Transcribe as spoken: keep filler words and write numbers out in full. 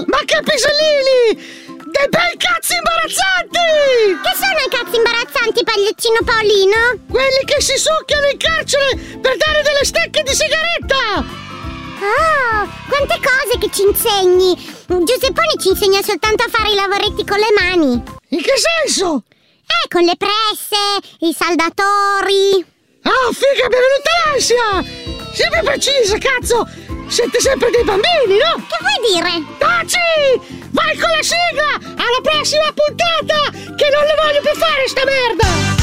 Ma che pisellini! Dei bei cazzi imbarazzanti! Che sono i cazzi imbarazzanti, pagliettino Paolino? Quelli che si succhiano in carcere per dare delle stecche di sigaretta! Oh, quante cose che ci insegni! Giuseppone ci insegna soltanto a fare i lavoretti con le mani. In che senso? Eh, con le presse, i saldatori. Ah, figa, mi è venuta l'ansia! Sii più precisa, cazzo! Siete sempre dei bambini, no? Che vuoi dire? Taci! Vai con la sigla! Alla prossima puntata! Che non le voglio più fare sta merda!